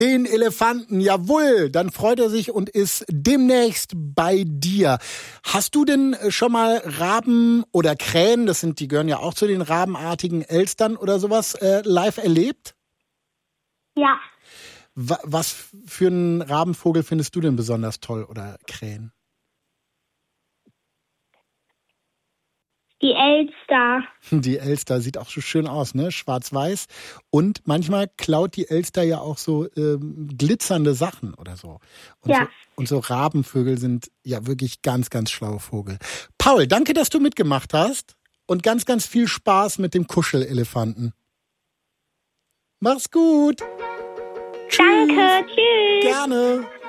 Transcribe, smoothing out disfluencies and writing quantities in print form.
Den Elefanten, jawohl. Dann freut er sich und ist demnächst bei dir. Hast du denn schon mal Raben oder Krähen, die gehören ja auch zu den rabenartigen Elstern oder sowas, live erlebt? Ja. Was für einen Rabenvogel findest du denn besonders toll oder Krähen? Die Elster. Die Elster sieht auch so schön aus, ne? Schwarz-weiß. Und manchmal klaut die Elster ja auch so glitzernde Sachen oder so. Und so Rabenvögel sind ja wirklich ganz, ganz schlaue Vogel. Paul, danke, dass du mitgemacht hast. Und ganz, ganz viel Spaß mit dem Kuschelelefanten. Mach's gut. Danke, tschüss. Gerne.